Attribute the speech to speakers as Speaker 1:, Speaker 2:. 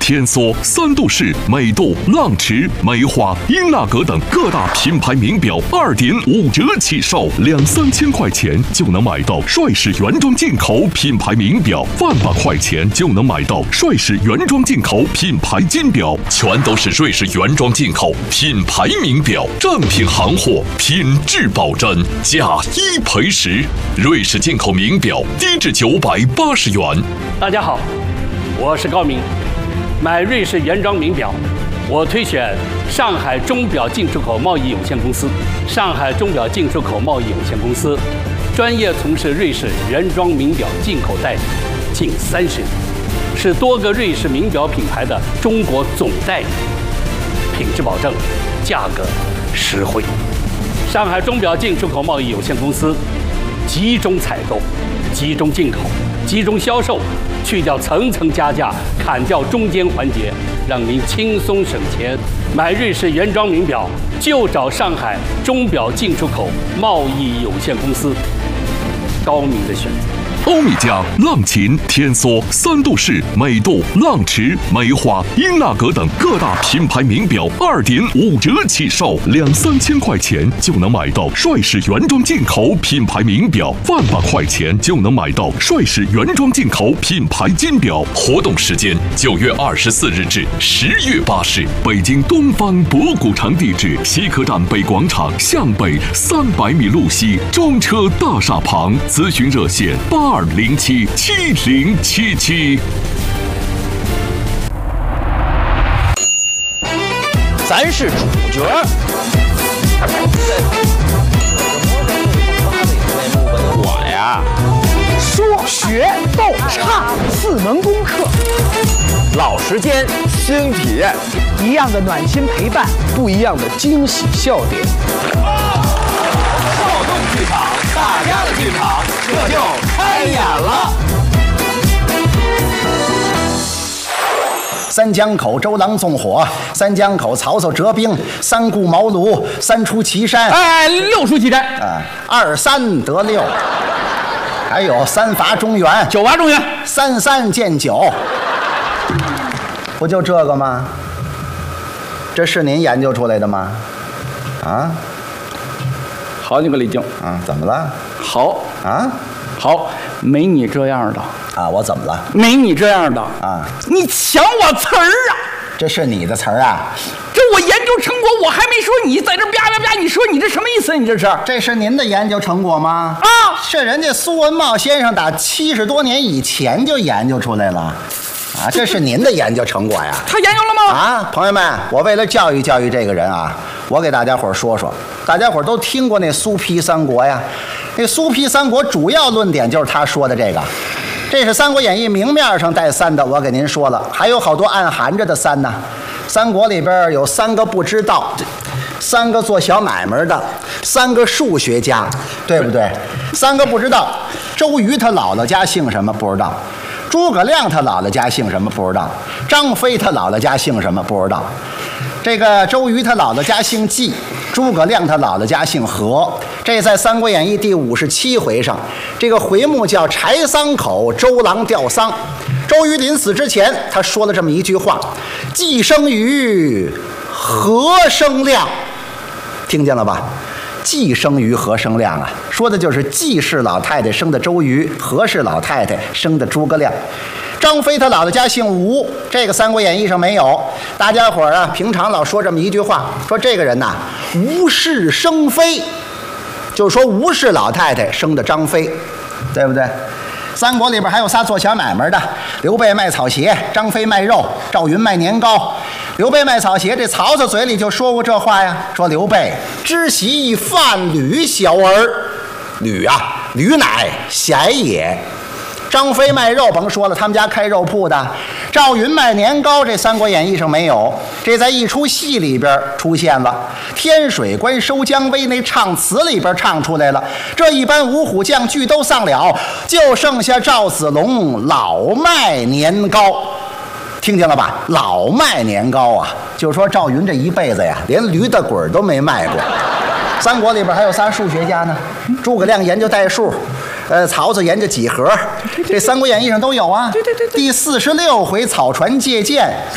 Speaker 1: 天梭、三度式、美度、浪驰、梅花、英纳格等各大品牌名表2.5折起售，2、3千块钱就能买到帅士原装进口品牌名表，10000块钱就能买到帅士原装进口品牌金表，全都是瑞士原装进口品牌名表，正品行货，品质保真，价1赔10。瑞士进口名表低至980元。
Speaker 2: 大家好，我是高明。买瑞士原装名表，我推选上海钟表进出口贸易有限公司。上海钟表进出口贸易有限公司专业从事瑞士原装名表进口代理近30年，是多个瑞士名表品牌的中国总代理，品质保证，价格实惠。上海钟表进出口贸易有限公司集中采购、集中进口、集中销售，去掉层层加价，砍掉中间环节，让您轻松省钱。买瑞士原装名表就找上海钟表进出口贸易有限公司，高明的选择。
Speaker 1: 欧米茄、浪琴、天梭、三度式、美度、浪驰、梅花、英纳格等各大品牌名表2.5折起售，2、3千块钱就能买到帅士原装进口品牌名表，10000块钱就能买到帅士原装进口品牌金表。活动时间9月24日至10月8日，北京东方博古城地址：西客站北广场向北300米路西，中车大厦旁。咨询热线82077077。
Speaker 3: 咱是主角。我呀，
Speaker 4: 说学逗唱4门功课，
Speaker 3: 老时间新体验，
Speaker 4: 一样的暖心陪伴，
Speaker 5: 不一样的惊喜笑点。
Speaker 3: 少动剧场，大家的剧场，这就开演了。
Speaker 6: 三江口周郎纵火，三江口曹操折兵，三顾茅庐，三出祁山。
Speaker 4: 哎，6出祁山。
Speaker 6: 啊，2、3得6。还有3伐中原
Speaker 4: ，9伐中原
Speaker 6: ，3、3见9。不就这个吗？这是您研究出来的吗？啊？
Speaker 7: 好你个李靖
Speaker 6: 啊，怎么了？
Speaker 7: 好
Speaker 6: 啊，
Speaker 7: 好，没你这样的
Speaker 6: 啊！我怎么了？
Speaker 7: 没你这样的
Speaker 6: 啊！
Speaker 7: 你抢我词儿啊！
Speaker 6: 这是你的词儿啊！
Speaker 7: 这我研究成果我还没说，你在这啪啪啪！你说你这什么意思？你这是？
Speaker 6: 这是您的研究成果吗？
Speaker 7: 啊！
Speaker 6: 是人家苏文茂先生打70多年以前就研究出来了。啊，这是您的研究成果呀！
Speaker 7: 他研究了吗？
Speaker 6: 啊，朋友们，我为了教育教育这个人啊，我给大家伙说说，大家伙都听过那苏皮三国呀？那苏皮三国主要论点就是他说的这个，这是《三国演义》明面上带3的，我给您说了，还有好多暗含着的3呢。三国里边有3个不知道，3个做小买卖的，3个数学家，对不对？3个不知道，周瑜他姥姥家姓什么不知道。诸葛亮他姥姥家姓什么不知道，张飞他姥姥家姓什么不知道，这个周瑜他姥姥家姓纪，诸葛亮他姥姥家姓何。这在《三国演义》第57回上，这个回目叫柴桑口周郎吊丧。周瑜临死之前，他说了这么一句话：既生瑜，何生亮？听见了吧？既生瑜，何生亮啊？说的就是季氏老太太生的周瑜，何氏老太太生的诸葛亮。张飞他姥姥家姓吴，这个《三国演义》上没有。大家伙儿啊，平常老说这么一句话，说这个人呐，吴氏生飞，就是说吴氏老太太生的张飞，对不对？三国里边还有仨做小买卖的，刘备卖草鞋，张飞卖肉，赵云卖年糕。刘备卖草鞋，这曹操嘴里就说过这话呀，说刘备知习范吕小儿，吕啊，吕乃贤也。张飞卖肉，甭说了，他们家开肉铺的。赵云卖年糕，这《三国演义》上没有，这在一出戏里边出现了。天水关收姜维那唱词里边唱出来了，这一班五虎将俱都丧了，就剩下赵子龙老卖年糕。听见了吧？老卖年糕啊，就是说赵云这一辈子呀，连驴的滚都没卖过。三国里边还有仨数学家呢，诸葛亮研究代数，曹操研究几何，这《三国演义》上都有啊。对，第46回草船借箭。